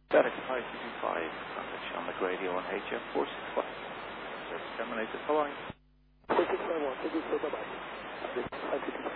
FedEx 525, contact on the radio on HF 465. Service terminated. Bye-bye. 465, 1, thank you, sir. Bye-bye.